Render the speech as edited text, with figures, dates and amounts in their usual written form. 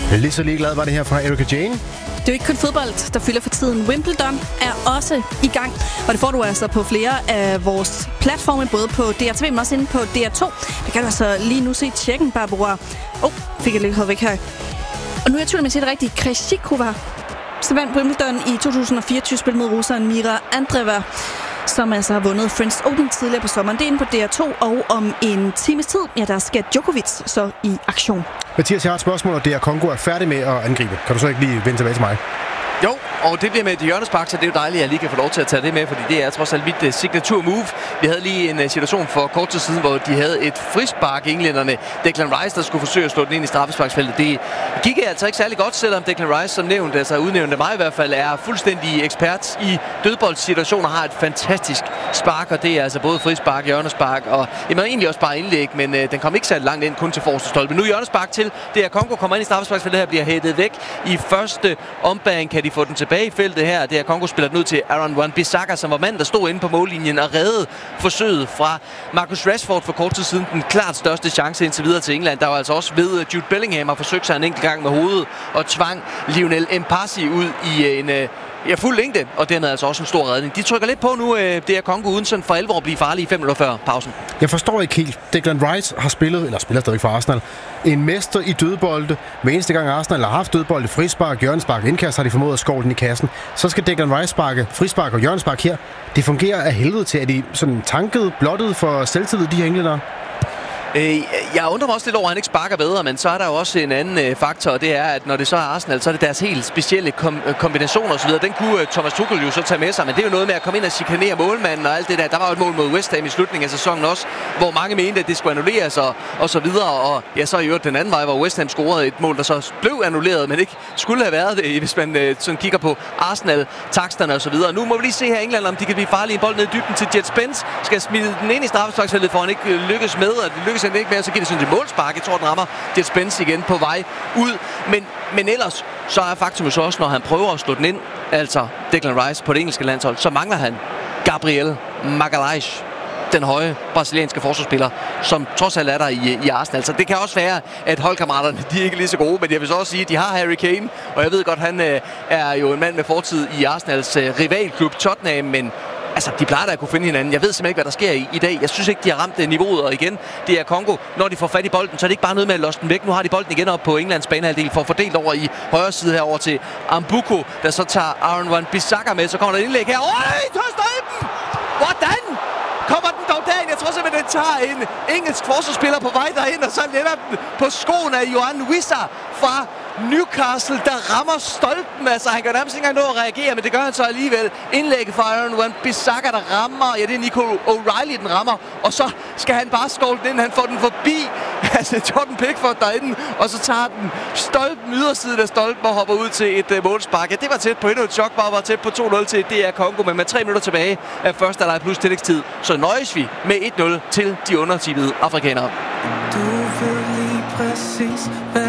Lige så ligeglad var det her fra Erika Jane. Det er jo ikke kun fodbold, der fylder for tiden. Wimbledon er også i gang, og det får du altså på flere af vores platforme, både på DR2, men også inde på DR2. Det kan du altså lige nu se tjekken, Barbara. Fik jeg lidt væk her. Og nu er jeg tvivl med at sige det rigtigt. Krejcikova, som vandt Wimbledon i 2024, spillet mod russeren Mira Andreeva, som altså har vundet French Open tidligere på sommeren. Det er inde på DR2, og om en times tid, der skal Djokovic så i aktion. Mathias, jeg har et spørgsmål, og DR Congo er færdig med at angribe. Kan du så ikke lige vende tilbage til mig? Jo, og det bliver med et hjørnespark, så det er jo dejligt, at jeg lige kan få lov til at tage det med, fordi det er trods alt mit signature move. Vi havde lige en situation for kort tid siden, hvor de havde et frispark, englænderne. Declan Rice, der skulle forsøge at slå den ind i straffesparksfeltet. Det gik altså ikke særlig godt, selvom Declan Rice, som nævnt, altså udnævnte mig i hvert fald, er fuldstændig ekspert i dødboldssituationer, har et fantastisk spark, og det er altså både frispark, hjørnespark og egentlig også bare indlæg, men den kom ikke særlig langt ind, kun til forreste stolpe. Nu hjørnespark til, det er Congo kommer ind i straffesparksfeltet her, bliver hættet væk i første ombæring. Kan de få den tilbage i feltet her? Det er Congo spiller den ud til Aaron Wan-Bissaka, som var mand, der stod inde på mållinjen og reddede forsøget fra Marcus Rashford for kort tid siden. Den klart største chance indtil videre til England. Der var altså også ved Jude Bellingham har forsøgt sig en enkelt gang med hovedet og tvang Lionel Mpassi ud i en fuld længde, og dermed altså også en stor redning. De trykker lidt på nu, det er Congo uden sådan for alvor at blive farlige 5 minutter før pausen. Jeg forstår ikke helt. Declan Rice har spiller stadig for Arsenal. En mester i dødbolde. Hver eneste gang Arsenal har haft dødbolde, frispark, hjørnespark, indkast, har de formået at skovle den i kassen. Så skal Declan Rice sparke frispark og hjørnespark her. Det fungerer af helvede til. Er de sådan tanket, blottet for selvtillid, de her englændere? Jeg undrer mig også lidt over, at han ikke sparker bedre, men så er der jo også en anden faktor, og det er, at når det så er Arsenal, så er det deres helt specielle kombinationer osv. Den kunne Thomas Tuchel jo så tage med sig, men det er jo noget med at komme ind og chikanere målmanden og alt det der. Der var jo et mål mod West Ham i slutningen af sæsonen også, hvor mange mente, at det skulle annulleres og så videre. Og ja, så i øvrigt den anden vej, hvor West Ham scorede et mål, der så blev annulleret, men ikke skulle have været det, hvis man sådan kigger på Arsenal-taksterne og så videre. Nu må vi lige se her i England, om de kan blive farlige. En bold ned i dybden til Jet Spence. Skal smide den ind i straffesparksfeltet, for han ikke lykkes med, og det lykkes han ikke med, så giver det sådan et målspark. Jeg tror, den rammer Jet Spence igen på vej ud. Men ellers, så er faktum så også, når han prøver at slå den ind, altså Declan Rice på det engelske landshold, så mangler han Gabriel Magalhaes, den høje brasilianske forsvarsspiller, som trods alt er der i Arsenal. Så det kan også være, at holdkammeraterne, de er ikke lige så gode, men jeg vil så også sige, at de har Harry Kane, og jeg ved godt, han er jo en mand med fortid i Arsenals rivalklub Tottenham, men altså, de plejer da at kunne finde hinanden. Jeg ved simpelthen ikke, hvad der sker i dag. Jeg synes ikke, de har ramt niveauet, og igen, det er Congo. Når de får fat i bolden, så er det ikke bare noget med at låse den væk. Nu har de bolden igen op på Englands banehalvdel for at fordelt over i højre side herover til Ambuko, der så tager Aaron Wan-Bissaka med. Så kommer der et indlæg her. Hvordan kommer den dog derind? Jeg tror simpelthen, den tager en engelsk forsvarsspiller på vej derind, og så letter den på skoen af Yoane Wissa fra Newcastle, der rammer stolpen. Altså, han kan nærmest ikke engang nå at reagere, men det gør han så alligevel. Indlægget fra Aaron Wan-Bissaka, der rammer. Ja, det er Nico O'Reilly, den rammer. Og så skal han bare skåle den ind. Han får den forbi. Altså, Jordan Pickford derinde. Og så tager den stolpen, ydersiden af stolpen og hopper ud til et målspark. Ja, det var tæt på endnu et chok. Bare var tæt på 2-0 til DR Congo. Men med 3 minutter tilbage af første halvleg plus tillægstid, så nøjes vi med 1-0 til de undertippede afrikanere. Du ved lige præcis,